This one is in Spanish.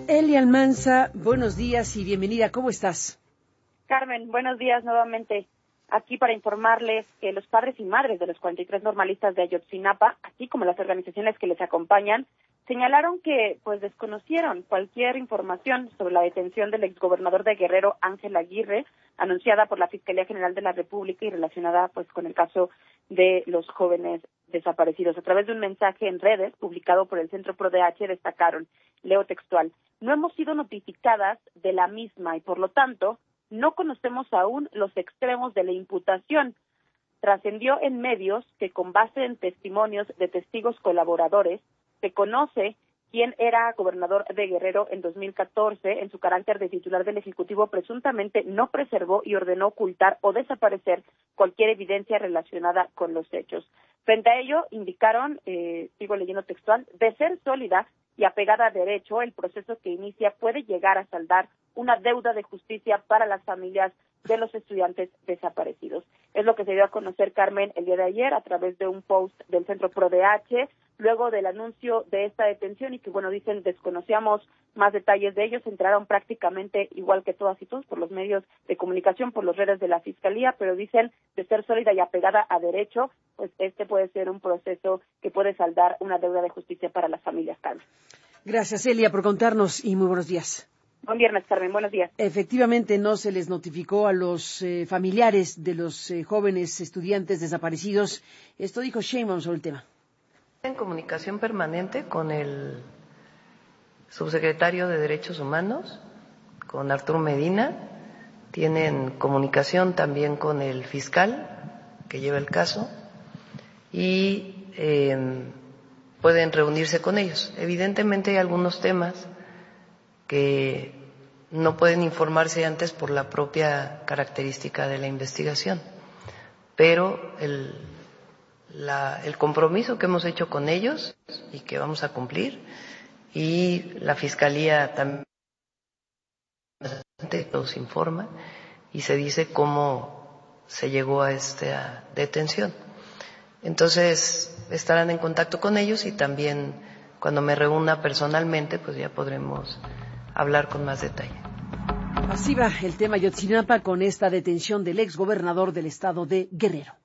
Elia Almanza, buenos días y bienvenida. ¿Cómo estás? Carmen, buenos días nuevamente. Aquí para informarles que los padres y madres de los 43 normalistas de Ayotzinapa, así como las organizaciones que les acompañan, señalaron que desconocieron cualquier información sobre la detención del exgobernador de Guerrero, Ángel Aguirre, anunciada por la Fiscalía General de la República y relacionada con el caso de los jóvenes desaparecidos. A través de un mensaje en redes publicado por el Centro ProDH destacaron, leo textual: "No hemos sido notificadas de la misma y por lo tanto no conocemos aún los extremos de la imputación. Trascendió en medios que con base en testimonios de testigos colaboradores se conoce quién era gobernador de Guerrero en 2014, en su carácter de titular del Ejecutivo, presuntamente no preservó y ordenó ocultar o desaparecer cualquier evidencia relacionada con los hechos". Frente a ello, indicaron, sigo leyendo textual, "de ser sólida y apegada a derecho, el proceso que inicia puede llegar a saldar una deuda de justicia para las familias de los estudiantes desaparecidos". Es lo que se dio a conocer, Carmen, el día de ayer a través de un post del Centro ProDH, luego del anuncio de esta detención y que, dicen, desconocíamos más detalles de ellos, se enteraron prácticamente igual que todas y todos por los medios de comunicación, por las redes de la Fiscalía, pero dicen, de ser sólida y apegada a derecho, este puede ser un proceso que puede saldar una deuda de justicia para las familias, Carmen. Gracias, Elia, por contarnos y muy buenos días. Buen viernes, Carmen. Buenos días. Efectivamente, no se les notificó a los familiares de los jóvenes estudiantes desaparecidos. Esto dijo Sheinbaum sobre el tema. En comunicación permanente con el subsecretario de Derechos Humanos, con Arturo Medina. Tienen comunicación también con el fiscal que lleva el caso y pueden reunirse con ellos. Evidentemente hay algunos temas que no pueden informarse antes por la propia característica de la investigación, pero el compromiso que hemos hecho con ellos y que vamos a cumplir, y la Fiscalía también nos informa y se dice cómo se llegó a esta detención. Entonces estarán en contacto con ellos y también cuando me reúna personalmente ya podremos hablar con más detalle. Así va el tema Ayotzinapa con esta detención del exgobernador del estado de Guerrero.